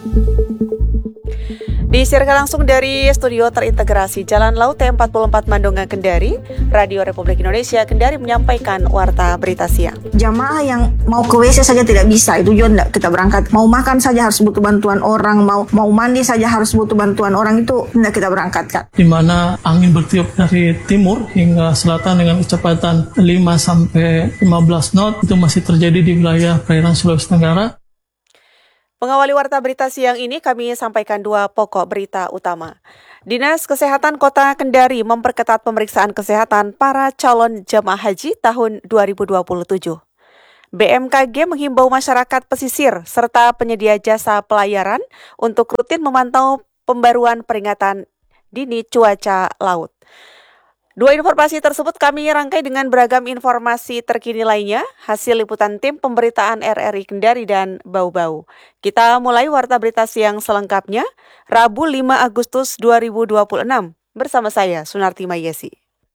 Disiarkan langsung dari studio terintegrasi Jalan Laut T44 Mandonga Kendari, Radio Republik Indonesia Kendari menyampaikan warta berita siang. Jamaah yang mau ke WC saja tidak bisa, itu juga tidak kita berangkat. Mau makan saja harus butuh bantuan orang, mau mandi saja harus butuh bantuan orang, itu tidak kita berangkatkan. Di mana angin bertiup dari timur hingga selatan dengan kecepatan 5-15 knot, itu masih terjadi di wilayah perairan Sulawesi Tenggara. Mengawali warta berita siang ini, kami sampaikan dua pokok berita utama. Dinas Kesehatan Kota Kendari memperketat pemeriksaan kesehatan para calon jemaah haji tahun 2027. BMKG menghimbau masyarakat pesisir serta penyedia jasa pelayaran untuk rutin memantau pembaruan peringatan dini cuaca laut. Dua informasi tersebut kami rangkai dengan beragam informasi terkini lainnya, hasil liputan tim pemberitaan RRI Kendari dan Bau-Bau. Kita mulai warta berita siang selengkapnya, Rabu 5 Agustus 2026, bersama saya, Sunarti Mayesi.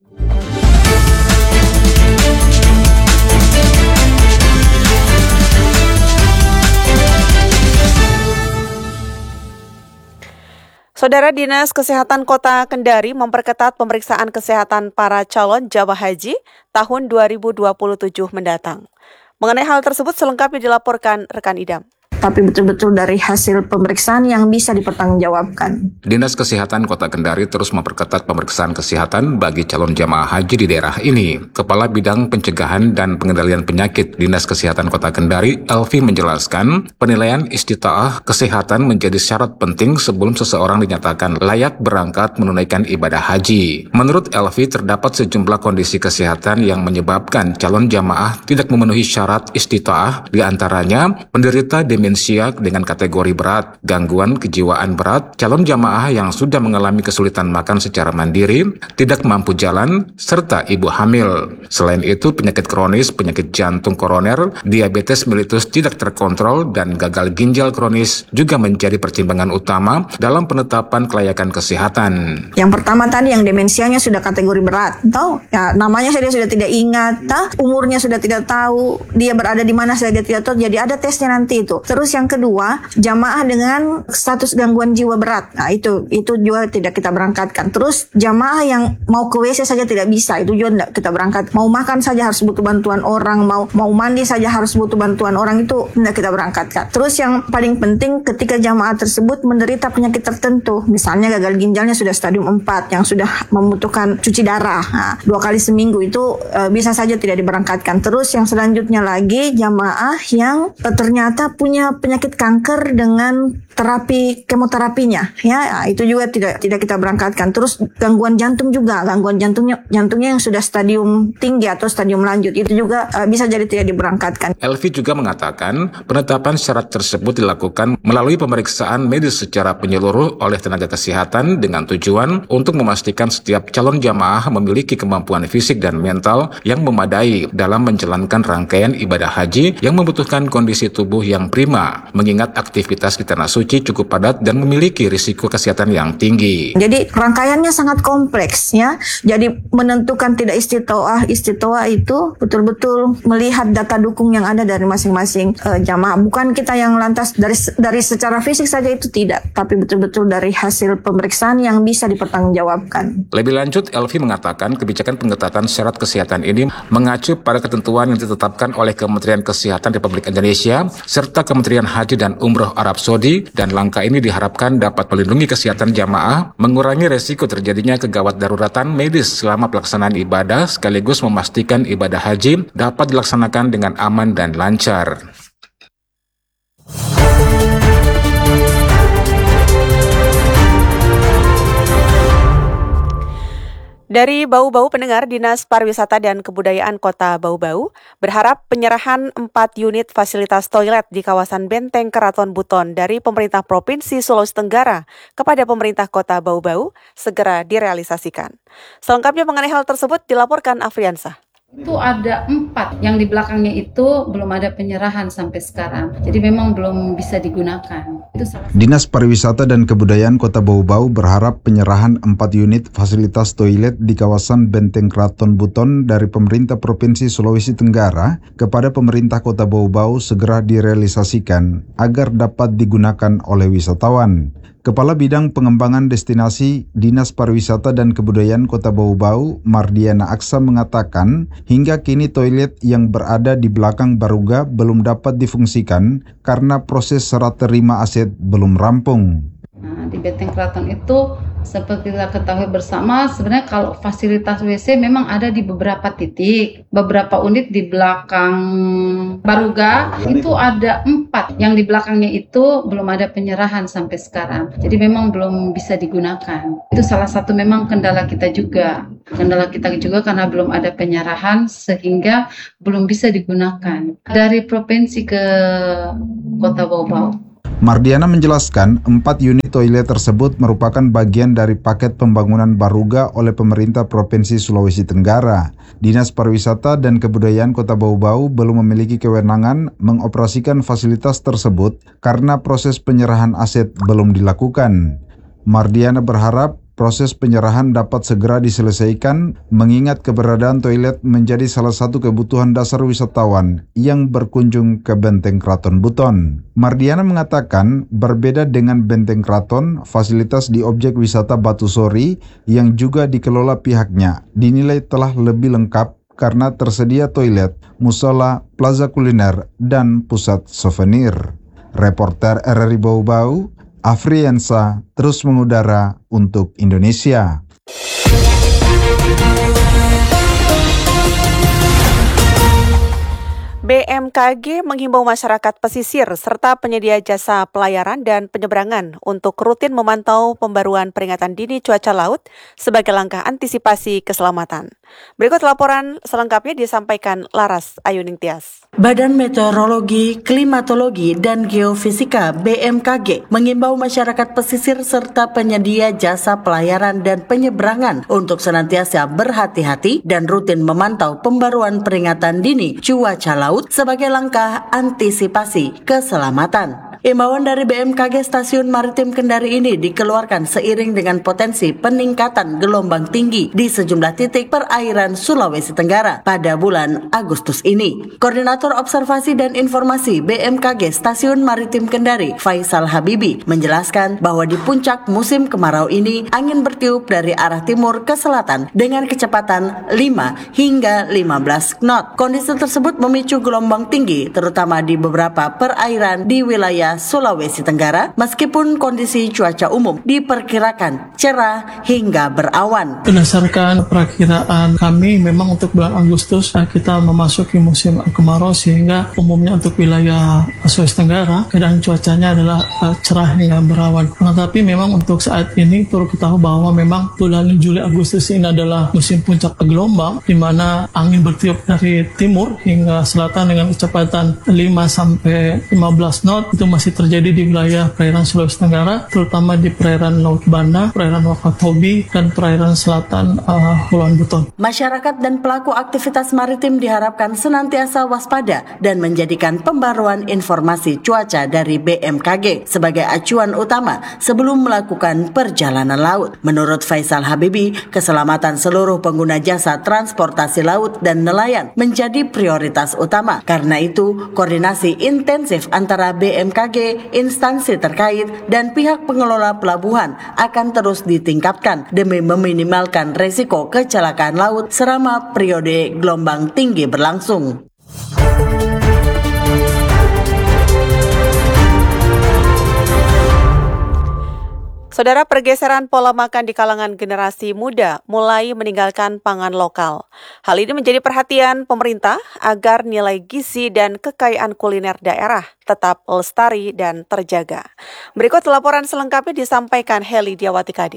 Saudara, Dinas Kesehatan Kota Kendari memperketat pemeriksaan kesehatan para calon jamaah haji tahun 2027 mendatang. Mengenai hal tersebut selengkapnya dilaporkan rekan Idam. Tapi betul-betul dari hasil pemeriksaan yang bisa dipertanggungjawabkan. Dinas Kesehatan Kota Kendari terus memperketat pemeriksaan kesehatan bagi calon jamaah haji di daerah ini. Kepala Bidang Pencegahan dan Pengendalian Penyakit Dinas Kesehatan Kota Kendari, Elvi, menjelaskan penilaian istitaah kesehatan menjadi syarat penting sebelum seseorang dinyatakan layak berangkat menunaikan ibadah haji. Menurut Elvi, terdapat sejumlah kondisi kesehatan yang menyebabkan calon jamaah tidak memenuhi syarat istitaah, diantaranya penderita demensia dengan kategori berat, gangguan kejiwaan berat, calon jamaah yang sudah mengalami kesulitan makan secara mandiri, tidak mampu jalan, serta ibu hamil. Selain itu, penyakit kronis, penyakit jantung koroner, diabetes mellitus tidak terkontrol, dan gagal ginjal kronis juga menjadi pertimbangan utama dalam penetapan kelayakan kesehatan. Yang pertama tadi yang demensianya sudah kategori berat, tahu? Ya, namanya dia sudah tidak ingat, umurnya sudah tidak tahu, dia berada di mana saja dia tidak tahu. Jadi ada tesnya nanti itu. Terus yang kedua, jamaah dengan status gangguan jiwa berat. Nah, itu juga tidak kita berangkatkan. Terus jamaah yang mau ke WC saja tidak bisa, itu juga tidak kita berangkat. Mau makan saja harus butuh bantuan orang, mau mandi saja harus butuh bantuan orang, itu tidak kita berangkatkan. Terus yang paling penting ketika jamaah tersebut menderita penyakit tertentu, misalnya gagal ginjalnya sudah stadium 4 yang sudah membutuhkan cuci darah 2 kali seminggu, itu bisa saja tidak diberangkatkan. Terus yang selanjutnya lagi jamaah yang ternyata punya penyakit kanker dengan terapi kemoterapinya, ya itu juga tidak kita berangkatkan. Terus gangguan jantung juga, gangguan jantungnya yang sudah stadium tinggi atau stadium lanjut, itu juga bisa jadi tidak diberangkatkan. Elvi juga mengatakan penetapan syarat tersebut dilakukan melalui pemeriksaan medis secara menyeluruh oleh tenaga kesehatan dengan tujuan untuk memastikan setiap calon jamaah memiliki kemampuan fisik dan mental yang memadai dalam menjalankan rangkaian ibadah haji yang membutuhkan kondisi tubuh yang prima, mengingat aktivitas di tanah suci cukup padat dan memiliki risiko kesehatan yang tinggi. Jadi rangkaiannya sangat kompleks, ya. Jadi menentukan tidak istitoah itu betul-betul melihat data dukung yang ada dari masing-masing jamaah. Bukan kita yang lantas dari secara fisik saja, itu tidak, tapi betul-betul dari hasil pemeriksaan yang bisa dipertanggungjawabkan. Lebih lanjut, Elvi mengatakan kebijakan pengetatan syarat kesehatan ini mengacu pada ketentuan yang ditetapkan oleh Kementerian Kesehatan Republik Indonesia serta Kementerian Haji dan Umroh Arab Saudi, dan langkah ini diharapkan dapat melindungi kesehatan jamaah, mengurangi resiko terjadinya kegawat daruratan medis selama pelaksanaan ibadah, sekaligus memastikan ibadah haji dapat dilaksanakan dengan aman dan lancar. Dari Bau-Bau, pendengar, Dinas Pariwisata dan Kebudayaan Kota Bau-Bau berharap penyerahan 4 unit fasilitas toilet di kawasan Benteng Keraton Buton dari pemerintah Provinsi Sulawesi Tenggara kepada pemerintah Kota Bau-Bau segera direalisasikan. Selengkapnya mengenai hal tersebut dilaporkan Afriansah. Itu ada 4, yang di belakangnya itu belum ada penyerahan sampai sekarang. Jadi memang belum bisa digunakan. Itu salah. Dinas Pariwisata dan Kebudayaan Kota Bau-Bau berharap penyerahan 4 unit fasilitas toilet di kawasan Benteng Kraton Buton dari pemerintah Provinsi Sulawesi Tenggara kepada pemerintah Kota Bau-Bau segera direalisasikan agar dapat digunakan oleh wisatawan. Kepala Bidang Pengembangan Destinasi Dinas Pariwisata dan Kebudayaan Kota Bau-Bau, Mardiana Aksa mengatakan, hingga kini toilet yang berada di belakang Baruga belum dapat difungsikan karena proses serah terima aset belum rampung. Nah, di Benteng Kraton itu seperti kita ketahui bersama, sebenarnya kalau fasilitas WC memang ada di beberapa titik. Beberapa unit di belakang Baruga itu ada 4, yang di belakangnya itu belum ada penyerahan sampai sekarang. Jadi memang belum bisa digunakan. Itu salah satu memang kendala kita juga. Kendala kita juga karena belum ada penyerahan sehingga belum bisa digunakan. Dari provinsi ke Kota Bau-Bau. Mardiana menjelaskan 4 unit toilet tersebut merupakan bagian dari paket pembangunan Baruga oleh pemerintah Provinsi Sulawesi Tenggara. Dinas Pariwisata dan Kebudayaan Kota Bau-Bau belum memiliki kewenangan mengoperasikan fasilitas tersebut karena proses penyerahan aset belum dilakukan. Mardiana berharap proses penyerahan dapat segera diselesaikan mengingat keberadaan toilet menjadi salah satu kebutuhan dasar wisatawan yang berkunjung ke Benteng Kraton Buton. Mardiana mengatakan berbeda dengan Benteng Kraton, fasilitas di objek wisata Batu Sori yang juga dikelola pihaknya dinilai telah lebih lengkap karena tersedia toilet, musola, plaza kuliner, dan pusat souvenir. Reporter RRI Bau-Bau, Afriansa, terus mengudara untuk Indonesia. BMKG menghimbau masyarakat pesisir serta penyedia jasa pelayaran dan penyeberangan untuk rutin memantau pembaruan peringatan dini cuaca laut sebagai langkah antisipasi keselamatan. Berikut laporan selengkapnya disampaikan Laras Ayuningtyas. Badan Meteorologi, Klimatologi, dan Geofisika BMKG mengimbau masyarakat pesisir serta penyedia jasa pelayaran dan penyeberangan untuk senantiasa berhati-hati dan rutin memantau pembaruan peringatan dini cuaca laut sebagai langkah antisipasi keselamatan. Imbauan dari BMKG Stasiun Maritim Kendari ini dikeluarkan seiring dengan potensi peningkatan gelombang tinggi di sejumlah titik perairan Sulawesi Tenggara pada bulan Agustus ini. Koordinator Observasi dan Informasi BMKG Stasiun Maritim Kendari, Faisal Habibi, menjelaskan bahwa di puncak musim kemarau ini angin bertiup dari arah timur ke selatan dengan kecepatan 5 hingga 15 knot. Kondisi tersebut memicu gelombang tinggi terutama di beberapa perairan di wilayah Sulawesi Tenggara, meskipun kondisi cuaca umum diperkirakan cerah hingga berawan. Berdasarkan perakiraan kami, memang untuk bulan Agustus kita memasuki musim kemarau sehingga umumnya untuk wilayah Sulawesi Tenggara keadaan cuacanya adalah cerah hingga berawan. Tetapi memang untuk saat ini perlu ketahui bahwa memang bulan Juli Agustus ini adalah musim puncak gelombang di mana angin bertiup dari timur hingga selatan dengan kecepatan 5 sampai 15 knot. Itu masih terjadi di wilayah perairan Sulawesi Tenggara, terutama di perairan Laut Banda, perairan Wakatobi, dan perairan selatan Kepulauan Buton. Masyarakat dan pelaku aktivitas maritim diharapkan senantiasa waspada dan menjadikan pembaruan informasi cuaca dari BMKG sebagai acuan utama sebelum melakukan perjalanan laut. Menurut Faisal Habibi, keselamatan seluruh pengguna jasa transportasi laut dan nelayan menjadi prioritas utama. Karena itu, koordinasi intensif antara BMKG, instansi terkait, dan pihak pengelola pelabuhan akan terus ditingkatkan demi meminimalkan resiko kecelakaan laut selama periode gelombang tinggi berlangsung. Saudara, pergeseran pola makan di kalangan generasi muda mulai meninggalkan pangan lokal. Hal ini menjadi perhatian pemerintah agar nilai gizi dan kekayaan kuliner daerah tetap lestari dan terjaga. Berikut laporan selengkapnya disampaikan Heli Diawati Kadir.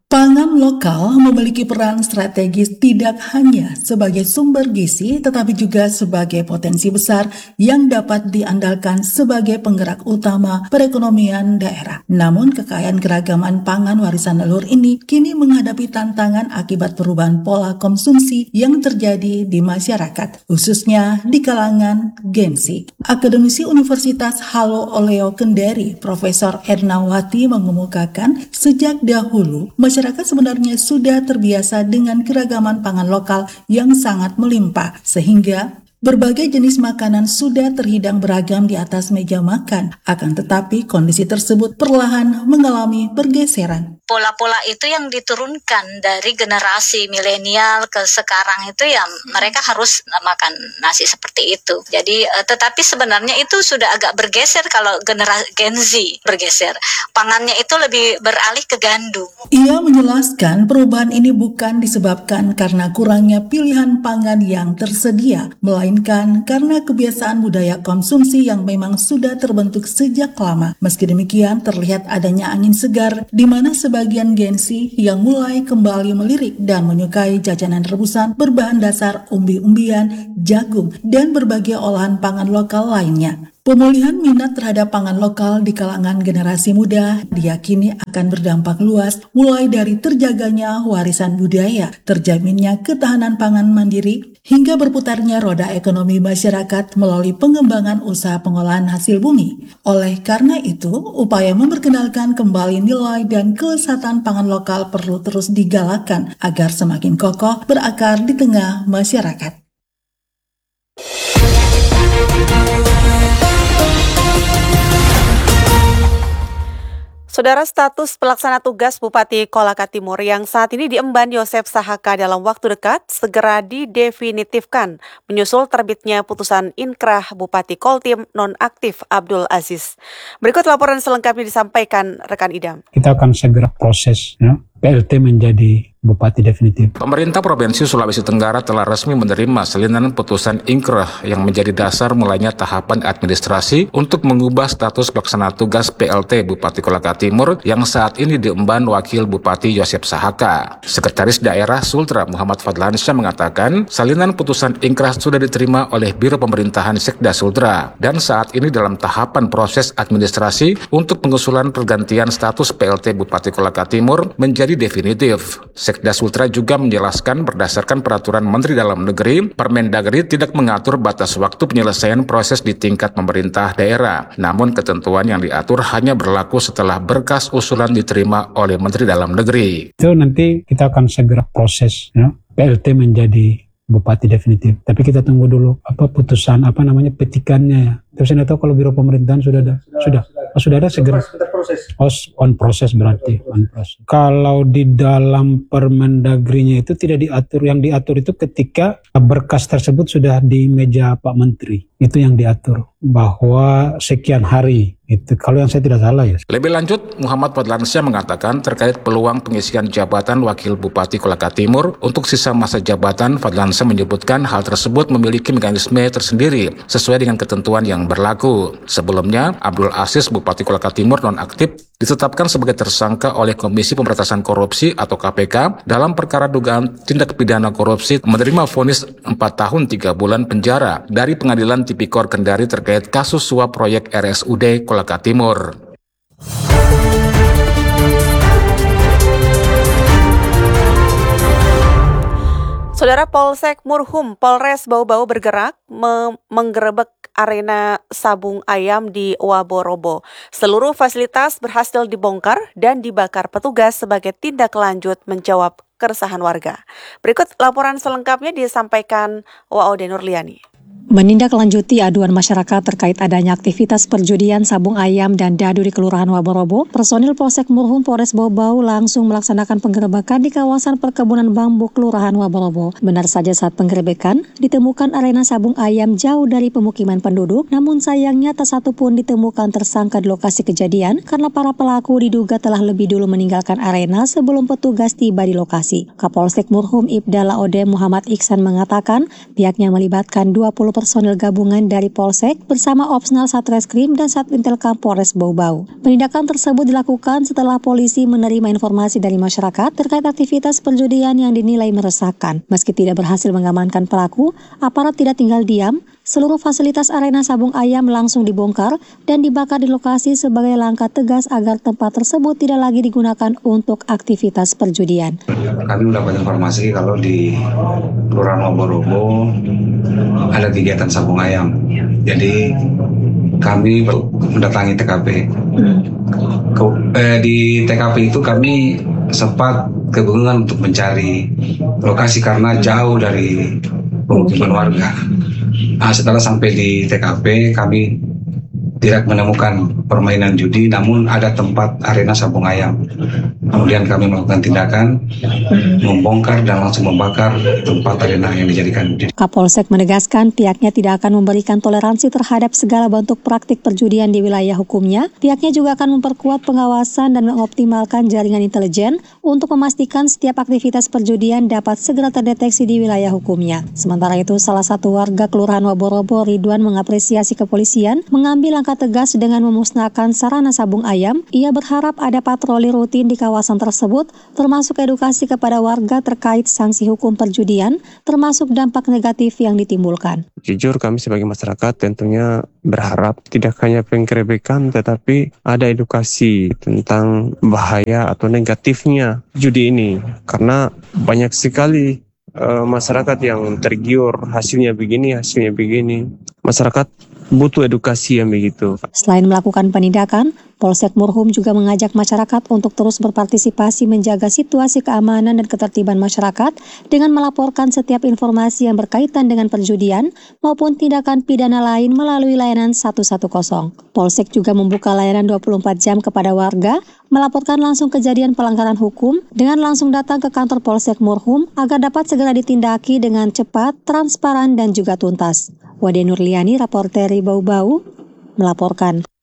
Pangan lokal memiliki peran strategis tidak hanya sebagai sumber gizi, tetapi juga sebagai potensi besar yang dapat diandalkan sebagai penggerak utama perekonomian daerah. Namun, kekayaan keragaman pangan warisan leluhur ini kini menghadapi tantangan akibat perubahan pola konsumsi yang terjadi di masyarakat, khususnya di kalangan Gen Z. Akademisi Universitas Halo Oleo Kendari, Profesor Ernawati mengemukakan sejak dahulu masyarakat sebenarnya sudah terbiasa dengan keragaman pangan lokal yang sangat melimpah, sehingga berbagai jenis makanan sudah terhidang beragam di atas meja makan. Akan tetapi kondisi tersebut perlahan mengalami pergeseran. Pola-pola itu yang diturunkan dari generasi milenial ke sekarang itu ya mereka harus makan nasi seperti itu. Jadi tetapi sebenarnya itu sudah agak bergeser kalau generasi Gen Z bergeser. Pangannya itu lebih beralih ke gandum. Ia menjelaskan perubahan ini bukan disebabkan karena kurangnya pilihan pangan yang tersedia, melainkan karena kebiasaan budaya konsumsi yang memang sudah terbentuk sejak lama. Meski demikian, terlihat adanya angin segar di mana sebagian Gen Z yang mulai kembali melirik dan menyukai jajanan rebusan berbahan dasar umbi-umbian, jagung, dan berbagai olahan pangan lokal lainnya. Pemulihan minat terhadap pangan lokal di kalangan generasi muda diyakini akan berdampak luas, mulai dari terjaganya warisan budaya, terjaminnya ketahanan pangan mandiri, hingga berputarnya roda ekonomi masyarakat melalui pengembangan usaha pengolahan hasil bumi. Oleh karena itu, upaya memperkenalkan kembali nilai dan kelezatan pangan lokal perlu terus digalakkan agar semakin kokoh berakar di tengah masyarakat. Saudara, status pelaksana tugas Bupati Kolaka Timur yang saat ini diemban Yosef Sahaka dalam waktu dekat segera didefinitifkan menyusul terbitnya putusan inkrah Bupati Koltim nonaktif Abdul Aziz. Berikut laporan selengkapnya disampaikan rekan Idam. Kita akan segera proses PLT menjadi Bupati definitif. Pemerintah Provinsi Sulawesi Tenggara telah resmi menerima salinan putusan inkrah yang menjadi dasar mulainya tahapan administrasi untuk mengubah status pelaksana tugas PLT Bupati Kolaka Timur yang saat ini diemban Wakil Bupati Yosef Sahaka. Sekretaris Daerah Sultra Muhammad Fadlansyah mengatakan salinan putusan inkrah sudah diterima oleh Biro Pemerintahan Sekda Sultra dan saat ini dalam tahapan proses administrasi untuk pengusulan pergantian status PLT Bupati Kolaka Timur menjadi definitif. Sekda Sultra juga menjelaskan berdasarkan peraturan Menteri Dalam Negeri, Permendagri tidak mengatur batas waktu penyelesaian proses di tingkat pemerintah daerah. Namun ketentuan yang diatur hanya berlaku setelah berkas usulan diterima oleh Menteri Dalam Negeri. Itu nanti kita akan segera proses PLT menjadi Bupati definitif. Tapi kita tunggu dulu putusan petikannya. Terus saya tahu kalau Biro Pemerintahan sudah ada segera. On proses berarti. On proses. Kalau di dalam Permendagrinya itu tidak diatur, yang diatur itu ketika berkas tersebut sudah di meja Pak Menteri. Itu yang diatur bahwa sekian hari. Itu kalau yang saya tidak salah ya. Lebih lanjut, Muhammad Fadlansyah mengatakan terkait peluang pengisian jabatan Wakil Bupati Kolaka Timur untuk sisa masa jabatan, Fadlansyah menyebutkan hal tersebut memiliki mekanisme tersendiri sesuai dengan ketentuan yang berlaku. Sebelumnya, Abdul Aziz Bupati Kolaka Timur nonaktif ditetapkan sebagai tersangka oleh Komisi Pemberantasan Korupsi atau KPK dalam perkara dugaan tindak pidana korupsi menerima vonis 4 tahun 3 bulan penjara dari Pengadilan Tipikor Kendari terkait kasus suap proyek RSUD Kolaka Timur. Saudara, Polsek Murhum Polres Bau-Bau bergerak menggerebek arena sabung ayam di Waborobo. Seluruh fasilitas berhasil dibongkar dan dibakar petugas sebagai tindak lanjut menjawab keresahan warga. Berikut laporan selengkapnya disampaikan Waode Nurliani. Menindaklanjuti aduan masyarakat terkait adanya aktivitas perjudian sabung ayam dan dadu di Kelurahan Waborobo, personil Polsek Murhum Polres Bau-Bau langsung melaksanakan penggerebekan di kawasan perkebunan bambu Kelurahan Waborobo. Benar saja saat penggerebekan, ditemukan arena sabung ayam jauh dari pemukiman penduduk, namun sayangnya tak satu pun ditemukan tersangka di lokasi kejadian karena para pelaku diduga telah lebih dulu meninggalkan arena sebelum petugas tiba di lokasi. Kapolsek Murhum Ibda Laode Muhammad Iksan mengatakan pihaknya melibatkan 20 personil gabungan dari Polsek bersama Opsnal Satreskrim dan Satintelkam Polres Bau-Bau. Penindakan tersebut dilakukan setelah polisi menerima informasi dari masyarakat terkait aktivitas perjudian yang dinilai meresahkan. Meski tidak berhasil mengamankan pelaku, aparat tidak tinggal diam. Seluruh fasilitas arena sabung ayam langsung dibongkar dan dibakar di lokasi sebagai langkah tegas agar tempat tersebut tidak lagi digunakan untuk aktivitas perjudian. Kami mendapat informasi kalau di Kelurahan Waborobo ada kegiatan sabung ayam. Jadi kami mendatangi TKP. Di TKP itu kami sempat kebingungan untuk mencari lokasi karena jauh dari pemukiman warga. Setelah sampai di TKP, kami tidak menemukan permainan judi, namun ada tempat arena sabung ayam. Kemudian kami melakukan tindakan, membongkar dan langsung membakar tempat arena yang dijadikan judi. Kapolsek menegaskan pihaknya tidak akan memberikan toleransi terhadap segala bentuk praktik perjudian di wilayah hukumnya. Pihaknya juga akan memperkuat pengawasan dan mengoptimalkan jaringan intelijen untuk memastikan setiap aktivitas perjudian dapat segera terdeteksi di wilayah hukumnya. Sementara itu, salah satu warga Kelurahan Waborobo, Ridwan, mengapresiasi kepolisian mengambil langkah tegas dengan memusnahkan sarana sabung ayam. Ia berharap ada patroli rutin di kawasan tersebut, termasuk edukasi kepada warga terkait sanksi hukum perjudian, termasuk dampak negatif yang ditimbulkan. Jujur kami sebagai masyarakat tentunya berharap tidak hanya penggerebekan, tetapi ada edukasi tentang bahaya atau negatifnya judi ini. Karena banyak sekali masyarakat yang tergiur, hasilnya begini. Masyarakat butuh edukasi yang begitu. Selain melakukan penindakan, Polsek Murhum juga mengajak masyarakat untuk terus berpartisipasi menjaga situasi keamanan dan ketertiban masyarakat dengan melaporkan setiap informasi yang berkaitan dengan perjudian maupun tindakan pidana lain melalui layanan 110. Polsek juga membuka layanan 24 jam kepada warga melaporkan langsung kejadian pelanggaran hukum dengan langsung datang ke kantor Polsek Murhum agar dapat segera ditindaki dengan cepat, transparan, dan juga tuntas. Wade Nurliani, Raporteri Bau-Bau, melaporkan.